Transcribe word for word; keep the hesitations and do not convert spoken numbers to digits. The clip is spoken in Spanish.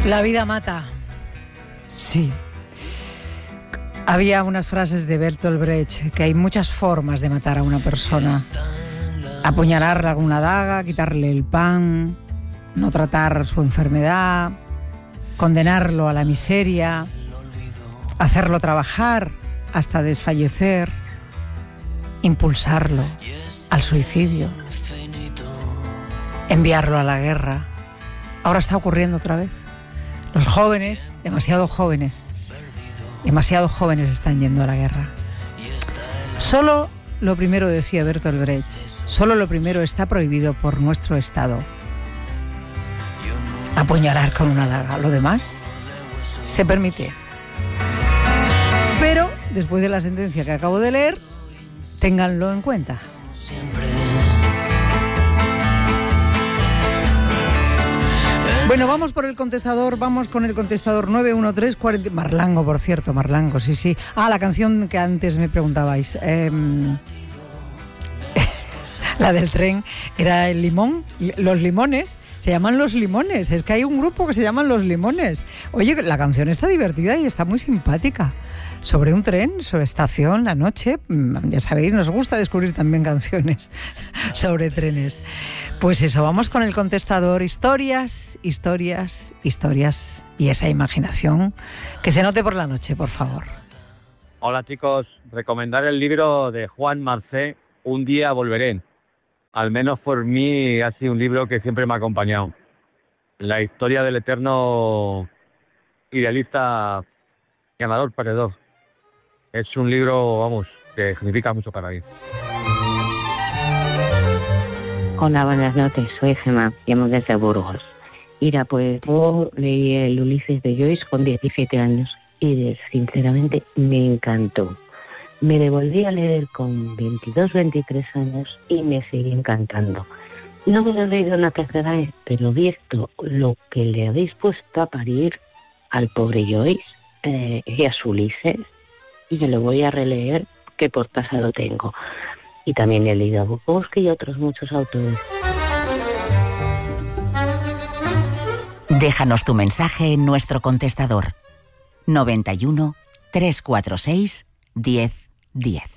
La vida mata. Sí. Había unas frases de Bertolt Brecht que hay muchas formas de matar a una persona. Apuñalarla con una daga, quitarle el pan, no tratar su enfermedad, condenarlo a la miseria, hacerlo trabajar hasta desfallecer, impulsarlo al suicidio, enviarlo a la guerra. Ahora está ocurriendo otra vez. Los jóvenes, demasiado jóvenes, demasiado jóvenes están yendo a la guerra. Solo lo primero, decía Bertolt Brecht, solo lo primero está prohibido por nuestro Estado. Apuñalar con una daga. Lo demás se permite. Pero, después de la sentencia que acabo de leer, ténganlo en cuenta. Bueno, vamos por el contestador, vamos con el contestador nueve uno tres cuarenta... Marlango, por cierto, Marlango, sí, sí. Ah, la canción que antes me preguntabais. Eh, la del tren era el limón, los limones. Se llaman Los Limones, es que hay un grupo que se llaman Los Limones. Oye, la canción está divertida y está muy simpática. Sobre un tren, sobre estación, la noche, ya sabéis, nos gusta descubrir también canciones sobre trenes. Pues eso, vamos con el contestador. Historias, historias, historias y esa imaginación que se note por la noche, por favor. Hola chicos, recomendar el libro de Juan Marcé, Un día volveré. Al menos por mí ha sido un libro que siempre me ha acompañado. La historia del eterno idealista ganador perdedor. Es un libro, vamos, que significa mucho para mí. Hola, buenas noches, soy Gemma, llamo desde Burgos. Mira, pues yo leí el Ulises de Joyce con diecisiete años y sinceramente me encantó. Me devolví a leer con veintidós, veintitrés años y me sigue encantando. No me he leído una tercera vez, pero visto lo que le habéis puesto a parir al pobre Joyce eh, y a su Ulises, y yo lo voy a releer, que por pasado tengo. Y también he leído a Bukowski y otros muchos autores. Déjanos tu mensaje en nuestro contestador noventa y uno, trescientos cuarenta y seis, diez diez.